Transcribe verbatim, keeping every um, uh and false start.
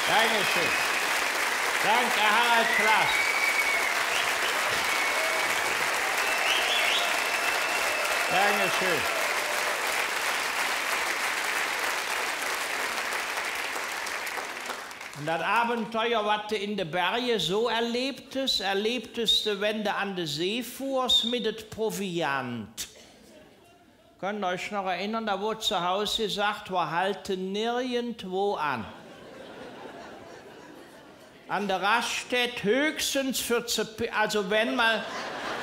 Dankeschön. Danke, Harald Klaas. Dankeschön. Und das Abenteuer, was du in den Bergen so erlebtest, erlebtest du, wenn du an der See fuhrst mit dem Proviant. Könnt ihr euch noch erinnern, da wurde zu Hause gesagt, wir halten nirgendwo an. An der Raststätte höchstens für, also wenn mal